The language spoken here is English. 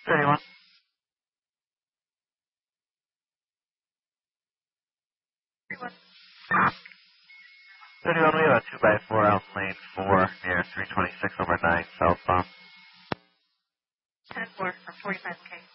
31. 31, we have a 2x4 out lane 4 near 326 over 9 southbound. 10-4 for 45K.